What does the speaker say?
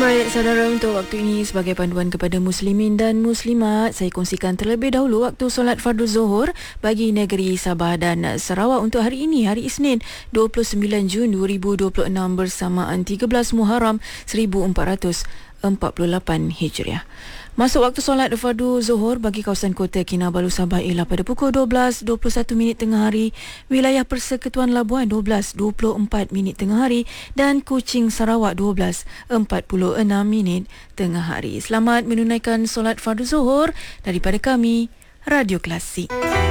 Baik, saudara, untuk waktu ini sebagai panduan kepada muslimin dan muslimat, saya kongsikan terlebih dahulu waktu solat fardu zuhur bagi negeri Sabah dan Sarawak untuk hari ini, hari Isnin 29 Jun 2026 bersamaan 13 Muharram 1448 Hijriah. Masuk waktu solat fardu zuhur bagi kawasan Kota Kinabalu Sabah ialah pada pukul 12.21 tengah hari, wilayah Persekutuan Labuan 12.24 tengah hari dan Kuching Sarawak 12.46 tengah hari. Selamat menunaikan solat fardu zuhur daripada kami, Radio Klasik.